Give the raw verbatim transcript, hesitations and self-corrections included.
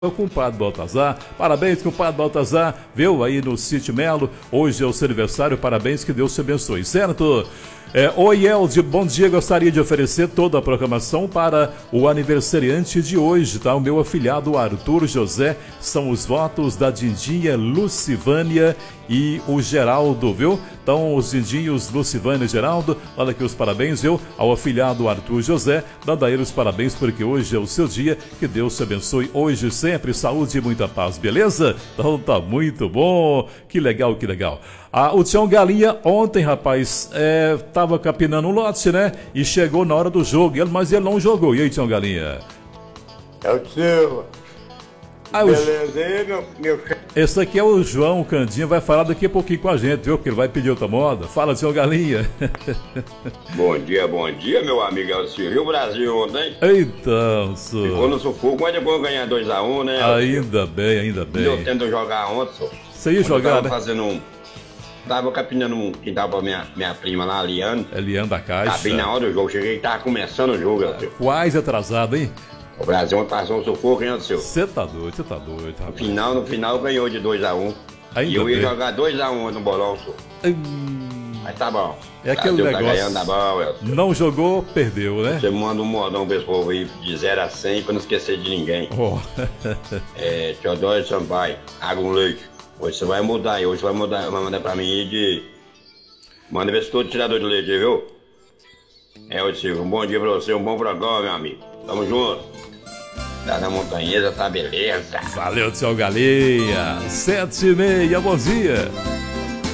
O compadre Baltazar, parabéns, compadre Baltazar, viu aí no Sítio Melo, hoje é o seu aniversário, parabéns, que Deus te abençoe, certo? É, Oi, Elde, bom dia, gostaria de oferecer toda a proclamação para o aniversariante de hoje, tá? O meu afilhado Arthur José, são os votos da Dindinha Lucivânia e o Geraldo, viu? Então, os Dindinhos Lucivânia e Geraldo, olha aqui os parabéns, viu? Ao afilhado Arthur José, dando a ele os parabéns, porque hoje é o seu dia, que Deus te abençoe hoje sempre, saúde e muita paz, beleza? Então tá muito bom, que legal, que legal. Ah, o Tião Galinha ontem, rapaz, é, tava capinando um lote, né? E chegou na hora do jogo, ele, mas ele não jogou. E aí, Tião Galinha? É o Silva. Ah, Beleza, aí, meu, meu... Esse aqui é o João Candinha, vai falar daqui a pouquinho com a gente, viu? Porque ele vai pedir outra moda. Fala, Tião Galinha. Bom dia, bom dia, meu amigo Elcio. E o Brasil ontem? Então, so... Ficou no sufoco, mas depois ganhar dois a um, né? Ainda bem, ainda bem. Eu tento jogar ontem, só. Você ia jogar, eu tava né? fazendo um... Tava capinando um quintal pra minha, minha prima lá, a Liane. É Liane da Caixa. Tá bem na hora do jogo, cheguei e tava começando o jogo, Elcio. Quase atrasado, hein? O Brasil ontem passou um sufoco, hein, Elcio? Você tá doido, você tá doido, rapaz. No final, no final ganhou de dois a um. Ainda E eu ia bem. jogar dois a um no bolão, só. Hum, Mas tá bom. É aquele Brasil negócio. Tá ganhando, tá bom, Elcio. Não jogou, perdeu, né? Você manda um modão pra esse povo aí de zero a cem pra não esquecer de ninguém. Oh. É, Teodoro Sampaio, água com leite. Hoje você vai mudar aí, hoje você vai mudar, vai mandar pra mim aí de... Manda ver se todo tirador de leite aí, viu? É, ô Silvio, um bom dia pra você, um bom programa, meu amigo. Tamo junto. Tá na montanhesa, tá beleza. Valeu, Tião Galinha. Sete e meia, bom dia.